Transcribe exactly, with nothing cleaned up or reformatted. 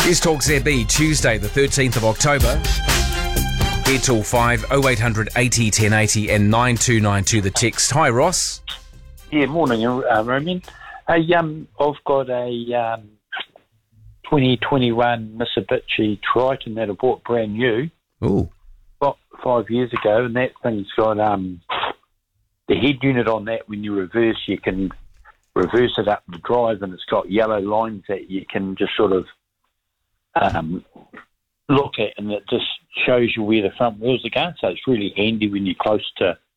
Here's Talk Z B, Tuesday the thirteenth of October. Here till five, oh eight hundred eighty ten eighty and nine two nine two the text. Hi Ross. Yeah, morning, uh, Roman. Hey, um, I've got a um, twenty twenty-one Mitsubishi Triton that I bought brand new. Ooh. About five years ago, and that thing's got um, the head unit on that. When you reverse, you can reverse it up the drive, and it's got yellow lines that you can just sort of um, look at, and it just shows you where the front wheels are going. So it's really handy when you're close to